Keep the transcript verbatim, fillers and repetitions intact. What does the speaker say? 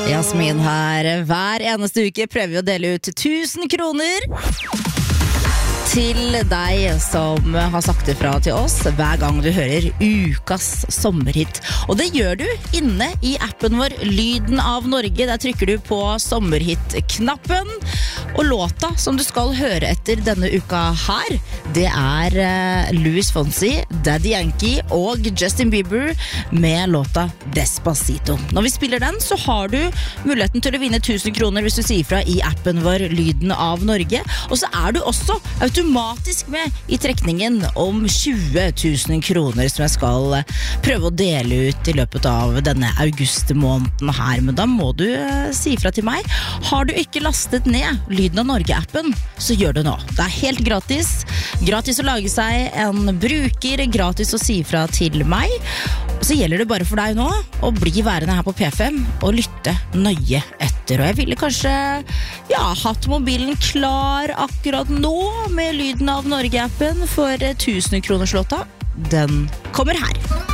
Jasmin her. Hver eneste uke prøver vi å dele ut tusen kroner til deg som har sagt ifra til oss hver gang du hører ukas sommerhit. Og det gjør du inne i appen vår Lyden av Norge. Der trykker du på sommerhit-knappen. Og låta som du skal høre etter denne uka her, det er uh, Luis Fonsi, Daddy Yankee og Justin Bieber med låta Despacito. Når vi spiller den, så har du muligheten til å vinne tusen kroner hvis du sier fra i appen vår Lyden av Norge. Og så er du også automatisk med i trekningen om tjue tusen kroner som jeg skal prøve å dele ut i løpet av denne augustmåneden her. Men da må du uh, si fra til meg. Har du ikke lastet ned Lyden av Norge-appen, så gjør det nå. Det er helt gratis. Gratis å lage seg en bruker, gratis å si fra til meg. Så gjelder det bare for deg nå å bli værende her på P fem og lytte nøye etter. Og jeg ville kanskje ja, hatt mobilen klar akkurat nå med Lyden av Norge-appen for tusen kronerslåta. Den kommer her.